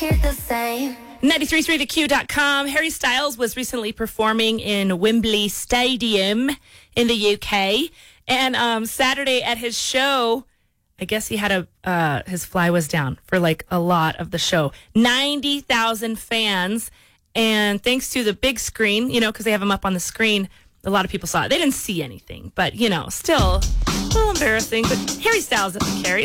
it the same. 93.3theq.com. Harry Styles was recently performing in Wembley Stadium in the UK. And Saturday at his show, I guess he had his fly was down for like a lot of the show. 90,000 fans. And thanks to the big screen, because they have him up on the screen, a lot of people saw it. They didn't see anything, but, still a little embarrassing. But Harry Styles doesn't care.